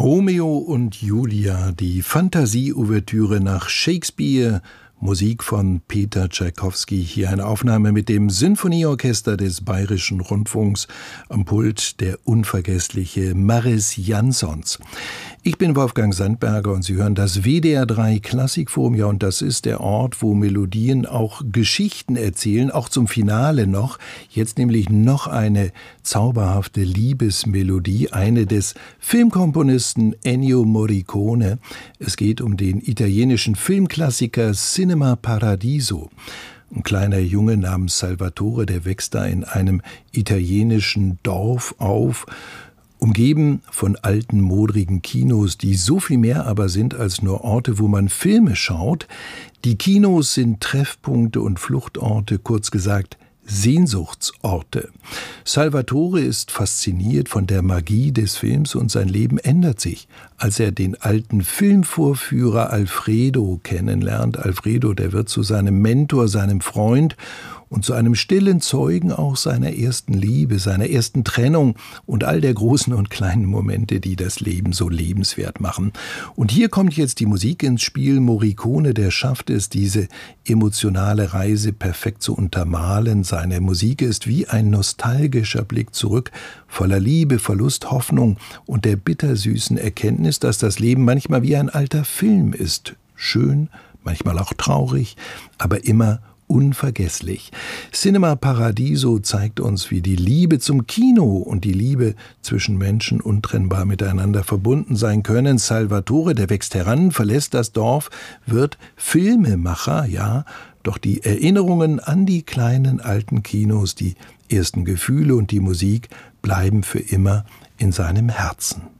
Romeo und Julia, die Fantasie-Ouvertüre nach Shakespeare, Musik von Peter Tschaikowski. Hier eine Aufnahme mit dem Sinfonieorchester des Bayerischen Rundfunks, am Pult der unvergessliche Mariss Jansons. Ich bin Wolfgang Sandberger und Sie hören das WDR 3 Klassikforum. Ja, und das ist der Ort, wo Melodien auch Geschichten erzählen, auch zum Finale noch. Jetzt nämlich noch eine zauberhafte Liebesmelodie, eine des Filmkomponisten Ennio Morricone. Es geht um den italienischen Filmklassiker Cinema Paradiso. Ein kleiner Junge namens Salvatore, der wächst da in einem italienischen Dorf auf, umgeben von alten, modrigen Kinos, die so viel mehr aber sind als nur Orte, wo man Filme schaut. Die Kinos sind Treffpunkte und Fluchtorte, kurz gesagt Sehnsuchtsorte. Salvatore ist fasziniert von der Magie des Films und sein Leben ändert sich, als er den alten Filmvorführer Alfredo kennenlernt. Alfredo, der wird zu seinem Mentor, seinem Freund und zu einem stillen Zeugen auch seiner ersten Liebe, seiner ersten Trennung und all der großen und kleinen Momente, die das Leben so lebenswert machen. Und hier kommt jetzt die Musik ins Spiel. Morricone, der schafft es, diese emotionale Reise perfekt zu untermalen. Seine Musik ist wie ein nostalgischer Blick zurück, voller Liebe, Verlust, Hoffnung und der bittersüßen Erkenntnis, dass das Leben manchmal wie ein alter Film ist. Schön, manchmal auch traurig, aber immer unvergesslich. Cinema Paradiso zeigt uns, wie die Liebe zum Kino und die Liebe zwischen Menschen untrennbar miteinander verbunden sein können. Salvatore, der wächst heran, verlässt das Dorf, wird Filmemacher, ja, doch die Erinnerungen an die kleinen alten Kinos, die ersten Gefühle und die Musik bleiben für immer in seinem Herzen.